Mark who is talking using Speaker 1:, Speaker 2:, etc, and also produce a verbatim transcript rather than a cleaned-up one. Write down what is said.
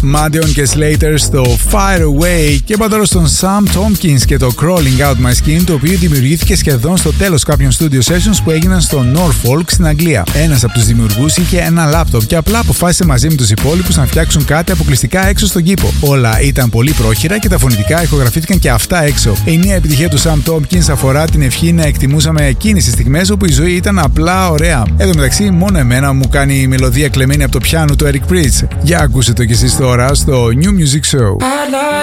Speaker 1: Madeon και Slater στο Fire Away και είπα τώρα στον Sam Tompkins και το Crawling Out My Skin, το οποίο δημιουργήθηκε σχεδόν στο τέλος κάποιων studio sessions που έγιναν στο Norfolk στην Αγγλία. Ένας από τους δημιουργούς είχε ένα λάπτοπ και απλά αποφάσισε μαζί με τους υπόλοιπους να φτιάξουν κάτι αποκλειστικά έξω στον κήπο. Όλα ήταν πολύ πρόχειρα και τα φωνητικά ηχογραφήθηκαν και αυτά έξω. Η νέα επιτυχία του Sam Tompkins αφορά την ευχή να εκτιμούσαμε εκείνες τις στιγμές όπου η ζωή ήταν απλά ωραία. Εδώ μεταξύ, μόνο εμένα μου κάνει η μελωδία κλεμμένη από το πιάνο του Eric Prydz. Για ακούσετε το κι εσείς τώρα στο New Music Show.